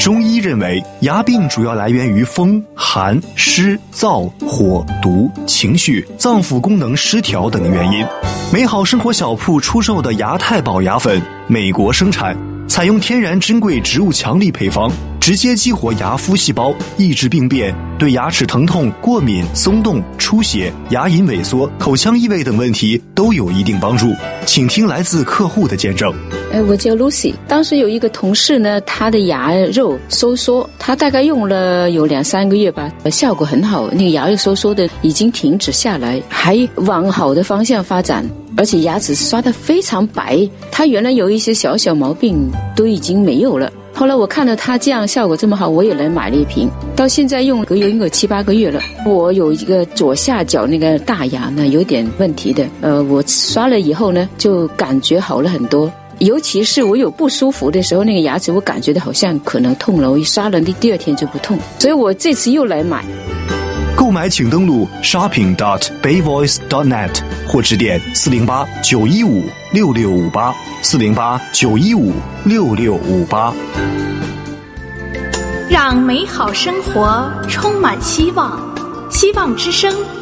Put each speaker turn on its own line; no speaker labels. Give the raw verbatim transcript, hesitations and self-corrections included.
中医认为，牙病主要来源于风、寒、湿、燥、火、毒、情绪、脏腑功能失调等原因。美好生活小铺出售的牙太保牙粉，美国生产，采用天然珍贵植物强力配方，直接激活牙麸细胞，抑制病变，对牙齿疼痛、过敏、松动、出血、牙龈萎缩、口腔异味等问题都有一定帮助。请听来自客户的见证。
哎，我叫 Lucy， 当时有一个同事呢，他的牙肉收缩，他大概用了有两三个月吧，效果很好，那个牙肉收缩的已经停止下来，还往好的方向发展，而且牙齿刷得非常白，他原来有一些小小毛病都已经没有了。后来我看到他这样效果这么好，我也来买了一瓶，到现在用了有应该七八个月了。我有一个左下角那个大牙呢有点问题的，呃，我刷了以后呢就感觉好了很多。尤其是我有不舒服的时候，那个牙齿我感觉到好像可能痛了，我一刷了第二天就不痛，所以我这次又来买。
购买请登录 shopping dot bayvoice dot net 或致电四零八九一五六六五八四零八九一五六六五八。
让美好生活充满希望，希望之声